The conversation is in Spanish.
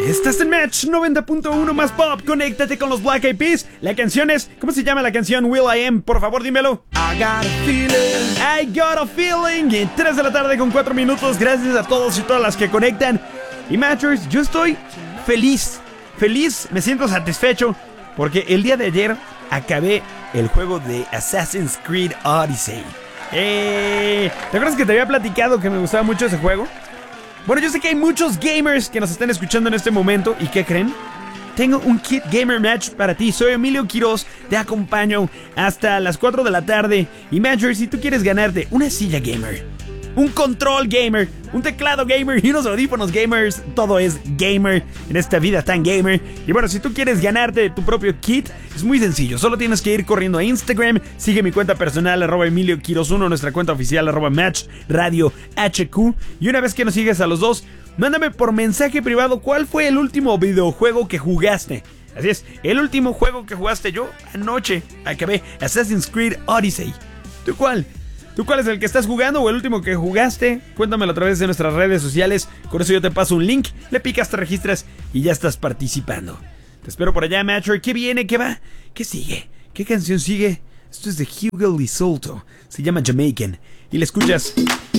Estás en Match 90.1 más pop. Conéctate con los Black Eyed Peas. La canción es... ¿Cómo se llama la canción? Will I Am. Por favor, dímelo. I got a feeling. I got a feeling. Y 3 de la tarde con 4 minutos. Gracias a todos y todas las que conectan. Y Matchers, yo estoy feliz. Feliz, me siento satisfecho. Porque el día de ayer acabé el juego de Assassin's Creed Odyssey. ¿Te acuerdas que te había platicado que me gustaba mucho ese juego? Bueno, yo sé que hay muchos gamers que nos están escuchando en este momento. ¿Y qué creen? Tengo un Kit Gamer Match para ti. Soy Emilio Quiroz, te acompaño hasta las 4 de la tarde. Y Matcher, si tú quieres ganarte una silla gamer, un control gamer, un teclado gamer y unos audífonos gamers, todo es gamer en esta vida tan gamer. Y bueno, si tú quieres ganarte tu propio kit, es muy sencillo. Solo tienes que ir corriendo a Instagram. Sigue mi cuenta personal, @EmilioQuiroz1, nuestra cuenta oficial, @MatchRadioHQ. Y una vez que nos sigues a los dos, mándame por mensaje privado cuál fue el último videojuego que jugaste. Así es, el último juego que jugaste. Yo anoche acabé Assassin's Creed Odyssey. ¿Tú cuál? ¿Tú cuál es el que estás jugando o el último que jugaste? Cuéntamelo a través de nuestras redes sociales. Con eso yo te paso un link, le picas, te registras y ya estás participando. Te espero por allá, Matcher. ¿Qué viene? ¿Qué va? ¿Qué sigue? ¿Qué canción sigue? Esto es de Hugo Lisolto. Se llama Jamaican. Y la escuchas